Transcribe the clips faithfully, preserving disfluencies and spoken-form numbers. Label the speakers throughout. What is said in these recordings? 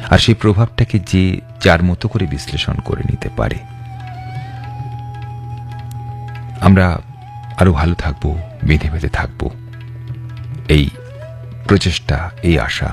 Speaker 1: আর সেই প্রভাবটাকে যে যার মতো করে বিশ্লেষণ করে নিতে পারে, আমরা আরো ভালো থাকবো, বেঁধে বেঁধে থাকবো, এই প্রচেষ্টা, এই আশা।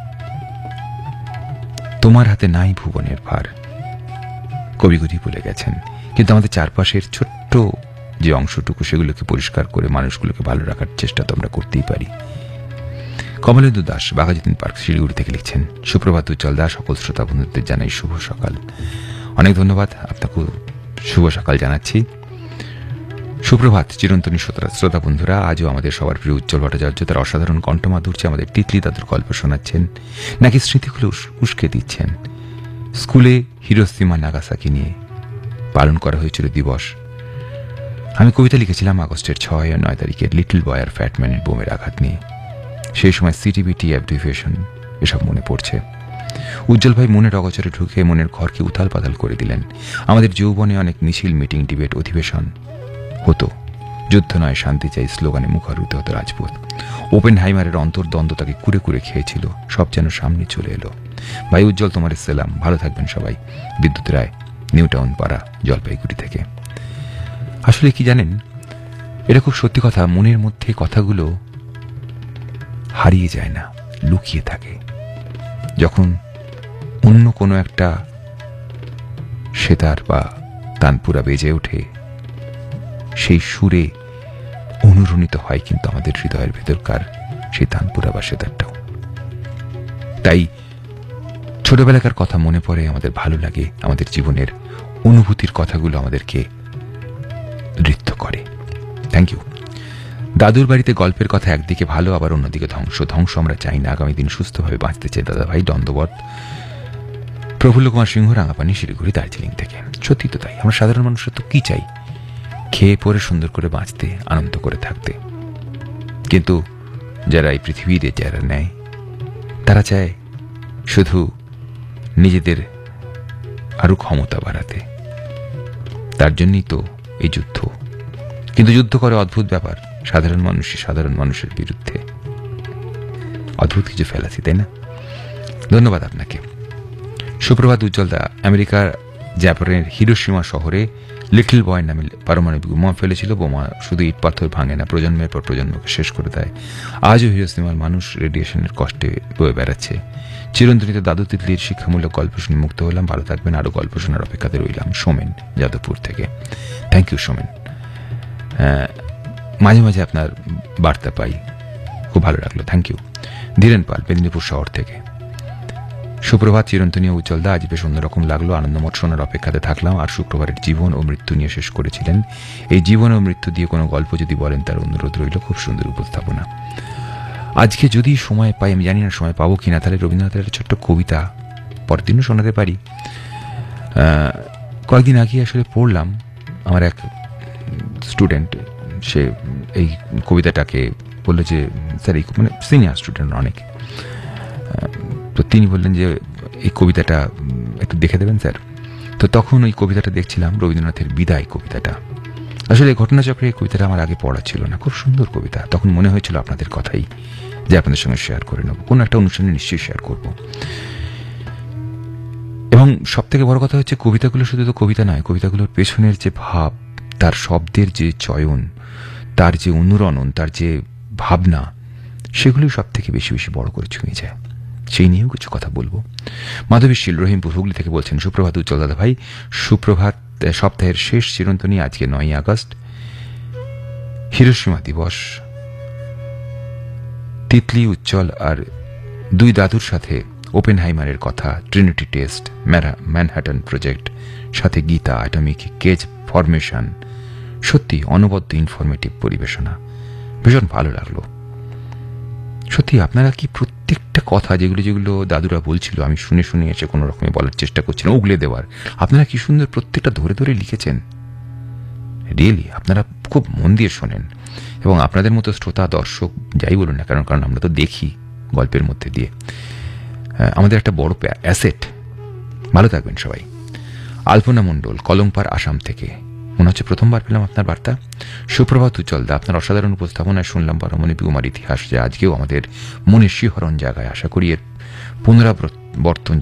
Speaker 1: তোমার হাতে নাই ভুবনের ভার, কবিগুরু বলে গেছেন। কিন্তু আমাদের চারপাশের ছোট্ট যে অংশটুকু, সেগুলোকে পরিষ্কার করে মানুষগুলোকে ভালো রাখার চেষ্টা তো আমরা করতেই পারি। কমলেন্দু দাস বাঘাযতীন পার্ক শিলিগুড়ি থেকে লিখছেন, সুপ্রভাত উজ্জ্বল দাস, সকল শ্রোতা বন্ধুদের জানাই শুভ সকাল। অনেক ধন্যবাদ, আপনাকে শুভ সকাল জানাচ্ছি। সুপ্রভাত চিরন্তনী শ্রোতা বন্ধুরা, আজও আমাদের সবার প্রিয় উজ্জ্বল ভট্টাচার্য তার অসাধারণ কণ্ঠমাধুর্যে আমাদের তিতলি দাদুর গল্প শোনাচ্ছেন, নাকি স্মৃতিগুলো উস্কে দিচ্ছেন। স্কুলে হিরোশিমা নাগাসাকি নিয়ে পালন করা হয়েছিল দিবস। আমি কবিতা লিখেছিলাম আগস্টের ছয় আর নয় তারিখের লিটল বয় আর ফ্যাটম্যানের বোমের আঘাত নিয়ে। সেই সময় সিটিবিটি অ্যাবডিভিয়েশন এসব মনে পড়ছে। উজ্জ্বল ভাই মনের অগোচরে ঢুকে মনের ঘরকে উথাল পাতাল করে দিলেন। আমাদের যৌবনে অনেক মিছিল, মিটিং, ডিবেট, অধিবেশন হতো। যুদ্ধ নয় শান্তি চাই স্লোগানে মুখরিত হতো রাজপথ। ওপেন হাইমারের অন্তর্দ্বন্দ্ব তাকে কুড়ে কুড়ে খেয়েছিল, সব যেন সামনে চলে এলো। ভাই উজ্জ্বল, তোমার সেলাম, ভালো থাকবেন সবাই। বিদ্যুৎ রায়, নিউ টাউন পাড়া, জলপাইগুড়ি থেকে। আসলে কি জানেন, এটা খুব সত্যি কথা, মনের মধ্যে কথাগুলো হারিয়ে যায় না, লুকিয়ে থাকে। যখন অন্য কোনো একটা সেতার বা তানপুরা বেজে ওঠে, সেই সুরে অনুরণিত হয় কিন্তু আমাদের হৃদয়ের ভেতরকার সেই তানপুরা বা সেতারটাও। তাই ছোটবেলাকার কথা মনে পড়ে, আমাদের ভালো লাগে, আমাদের জীবনের অনুভূতির কথাগুলো আমাদেরকে নৃত্য করে। Thank you. দাদুর বাড়িতে গল্পের কথা একদিকে ভালো, আবার অন্যদিকে ধ্বংস। ধ্বংস আমরা চাই না, আগামী দিন সুস্থভাবে বাঁচতে চাই দাদা ভাই। দ্বন্দ্ববধ প্রফুল্ল কুমার সিংহ, রাঙাপানি, শিলিগুড়ি, দার্জিলিং থেকে। সত্যি তো তাই, আমরা সাধারণ মানুষরা তো কি চাই? খেয়ে পরে সুন্দর করে বাঁচতে, আনন্দ করে থাকতে। কিন্তু যারা এই পৃথিবীতে যারা নেয়, তারা চায় শুধু নিজেদের আরো ক্ষমতা বাড়াতে। তার জন্যই তো এই যুদ্ধ। কিন্তু যুদ্ধ করে অদ্ভুত ব্যাপার, সাধারণ মানুষই সাধারণ মানুষের বিরুদ্ধে। অদ্ভুত কিছু ফেলাছি, তাই না? ধন্যবাদ আপনাকে। সুপ্রভাত উজ্জ্বল দা, আমেরিকার জাপানের হিরোশিমা শহরে লিটল বয় নামে পারমাণবিক বোমা ফেলেছিল। বোমা শুধু ইট পাথর ভাঙে না, প্রজন্মের পর প্রজন্মকে শেষ করে দেয়। আজও হিরোশিমার মানুষ রেডিয়েশনের কষ্টে বয়ে বেড়াচ্ছে। চিরন্তনীতে দাদু তিতলির শিক্ষামূলক গল্প শুনে মুক্ত হলাম। ভালো থাকবেন, আরো গল্প শোনার অপেক্ষাতে রইলাম। সোমেন, যাদবপুর থেকে। Thank you Somen. মাঝে মাঝে আপনার বার্তা পাই, খুব ভালো লাগলো, থ্যাংক ইউ। ধীরেন পাল, মেদিনীপুর শহর থেকে। সুপ্রভাত চিরন্তনীয় উজ্জ্বল দা, আজ বেশ অন্যরকম লাগলো। আনন্দমঠ শোনার অপেক্ষাতে থাকলাম। আর শুক্রবারের জীবন ও মৃত্যু নিয়ে শেষ করেছিলেন। এই জীবন ও মৃত্যু দিয়ে কোনো গল্প যদি বলেন, তার অনুরোধ রইল। খুব সুন্দর উপস্থাপনা। আজকে যদি সময় পাই, আমি জানি না সময় পাবো কিনা, তাহলে রবীন্দ্রনাথের একটা ছোট্ট কবিতা পরের দিনও শোনাতে পারি। কয়েকদিন আগে আসলে পড়লাম, আমার এক স্টুডেন্ট, সে এই কবিতাটাকে বললো যে স্যার, এই মানে সিনিয়র স্টুডেন্ট অনেক, তো তিনি বললেন যে এই কবিতাটা একটু দেখে দেবেন স্যার। তো তখন ওই কবিতাটা দেখছিলাম, রবীন্দ্রনাথের বিদায় কবিতাটা। আসলে ঘটনাচক্রে এই কবিতাটা আমার আগে পড়া ছিল না, খুব সুন্দর কবিতা। তখন মনে হয়েছিল আপনাদের কথাই, যে আপনাদের সঙ্গে শেয়ার করে নেব, কোনো একটা অনুষ্ঠানে নিশ্চয়ই শেয়ার করব। এবং সব থেকে বড় কথা হচ্ছে, কবিতাগুলো শুধু তো কবিতা নয়, কবিতাগুলোর পেছনের যে ভাব, তার শব্দের যে চয়ন, তার যে অনুরণন, তার যে ভাবনা, সেগুলি সব থেকে বেশি বেশি বড় করে ছুঁয়ে যায়। সেই নিয়েও কিছু কথা বলবো। মাধবী শীল, রহিমপুর, হুগলি থেকে বলছেন, সুপ্রভাত উজ্জ্বল দাদা ভাই। সুপ্রভাত। সপ্তাহের শেষ চিরন্তনী, আজকে নয়ই আগস্ট, হিরোশিমা দিবস। তিতলি, উজ্জ্বল আর দুই দাদুর সাথে ওপেন হাইমারের কথা, ট্রিনিটি টেস্ট, ম্যানহাটন প্রজেক্ট, সাথে গীতা, অ্যাটমিক কেজ ফরমেশন। সত্যি অনবদ্য ইনফরমেটিভ পরিবেশনা, ভীষণ ভালো লাগলো। সত্যি আপনারা কি প্রত্যেকটা কথা যেগুলো যেগুলো দাদুরা বলছিল, আমি শুনে শুনে এসে কোনো রকমে বলার চেষ্টা করছিলাম, উগলে দেওয়ার, আপনারা কি সুন্দর প্রত্যেকটা ধরে ধরে লিখেছেন। রিয়েলি আপনারা খুব মন দিয়ে শোনেন। এবং আপনাদের মতো শ্রোতা, দর্শক, যাই বলুন না কেন, কারণ আমরা তো দেখি গল্পের মধ্যে দিয়ে, আমাদের একটা বড় অ্যাসেট। ভালো থাকবেন সবাই। আলপনা মণ্ডল, কলমপাড়, আসাম থেকে। মনে হচ্ছে প্রথমবার পেলাম আপনার বার্তা। সুপ্রভাত উজ্জ্বল দা, আপনার অসাধারণ উপস্থাপনায় শুনলাম পারমাণবিক বোমার ইতিহাস, যে আজকেও আমাদের মনে শিহরণ জায়গায়। আশা করি এর পুনরাবর্তন